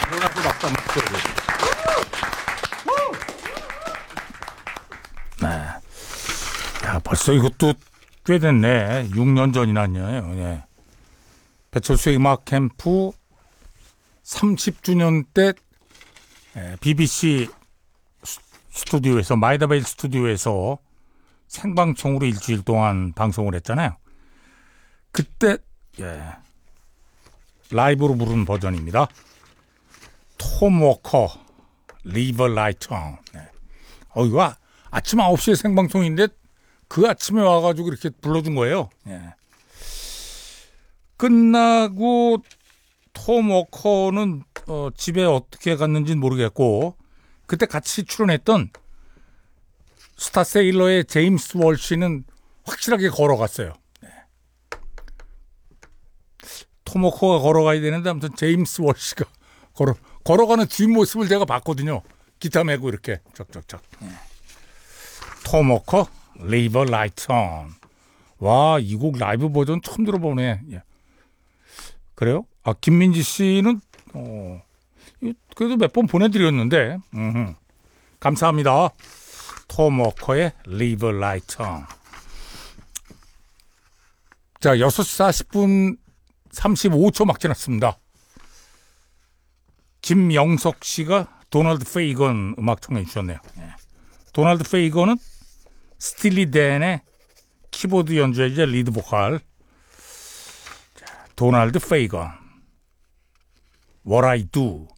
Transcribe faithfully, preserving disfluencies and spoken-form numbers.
일어나서 박수 한번 쳐요. 네. 야, 벌써 이것도 꽤 됐네. 육 년 전이나요. 예. 배철수의 음악 캠프 삼십 주년 때 비비씨 스튜디오에서 마이다베일 스튜디오에서 생방송으로 일주일 동안 방송을 했잖아요. 그때 예, 라이브로 부른 버전입니다. 톰 워커 Leave a Light On. 네. 어, 이거 아, 아침 아홉 시에 생방송인데 그 아침에 와가지고 이렇게 불러준 거예요. 예. 끝나고 톰 워커는 어, 집에 어떻게 갔는지는 모르겠고 그때 같이 출연했던 스타세일러의 제임스 월시는 확실하게 걸어갔어요. 네. 톰 워커가 걸어가야 되는데 아무튼 제임스 월시가 걸어, 걸어가는 뒷모습을 제가 봤거든요. 기타 메고 이렇게 쩍쩍쩍. 네. 톰 워커 Leave a Light On. 와, 이 곡 라이브 버전 처음 들어보네. 예. 그래요? 아, 김민지 씨는 어, 그래도 몇 번 보내드렸는데 음흠. 감사합니다. 톰 워커의 Leave a Light On. 자, 여섯 시 사십 분 삼십오 초 막 지났습니다. 김영석 씨가 도널드 페이건 음악 청해 주셨네요. 예. 도널드 페이건은 스틸리 댄의 키보드 연주자 리드 보컬. 자, 도널드 페이건 What I Do.